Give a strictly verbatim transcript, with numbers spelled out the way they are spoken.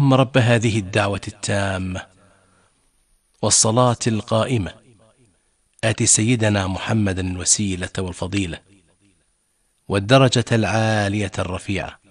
اللهم رب هذه الدعوة التامة والصلاة القائمة آت سيدنا محمدا الوسيلة والفضيلة والدرجة العالية الرفيعة